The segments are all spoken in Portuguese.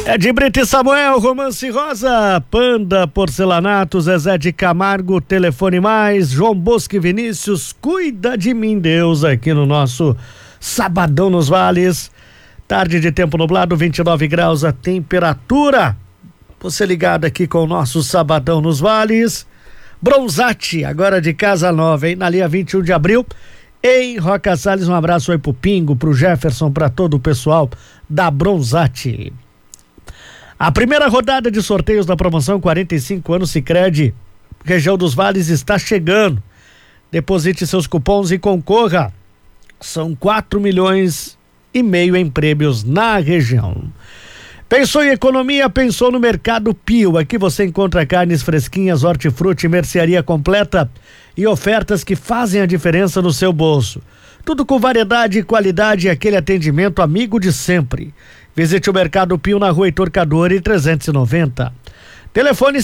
É de Brito e Samuel, Romance Rosa, Panda, Porcelanato, Zezé de Camargo, Telefone Mais, João Bosco e Vinícius, Cuida de Mim Deus, aqui no nosso Sabadão nos Vales. Tarde de tempo nublado, 29 graus a temperatura. Você ligado aqui com o nosso Sabadão nos Vales. Bronzate, agora de Casa Nova, hein? Na linha 21 de abril, em Roca Salles. Um abraço aí pro Pingo, pro Jefferson, pra todo o pessoal da Bronzate. A primeira rodada de sorteios da promoção 45 anos Sicredi Região dos Vales está chegando. Deposite seus cupons e concorra. São 4,5 milhões em prêmios na região. Pensou em economia? Pensou no Mercado Pio. Aqui você encontra carnes fresquinhas, hortifruti, mercearia completa e ofertas que fazem a diferença no seu bolso. Tudo com variedade e qualidade e aquele atendimento amigo de sempre. Visite o Mercado Pio na Rua Heitor Cadore 390. Telefone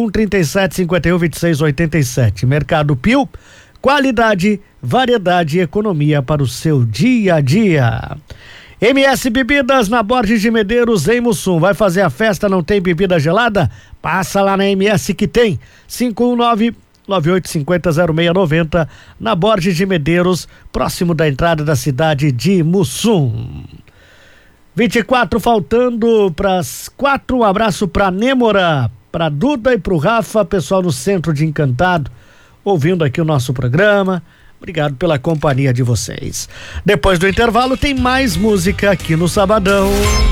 5137-512687. Mercado Pio, qualidade, variedade e economia para o seu dia a dia. MS Bebidas na Borges de Medeiros, em Mussum. Vai fazer a festa, não tem bebida gelada? Passa lá na MS que tem. 519-9850-0690, na Borges de Medeiros, próximo da entrada da cidade de Mussum. 24 faltando para as 4. Um abraço para Nêmora, para Duda e para o Rafa, pessoal no Centro de Encantado, ouvindo aqui o nosso programa. Obrigado pela companhia de vocês. Depois do intervalo tem mais música aqui no Sabadão.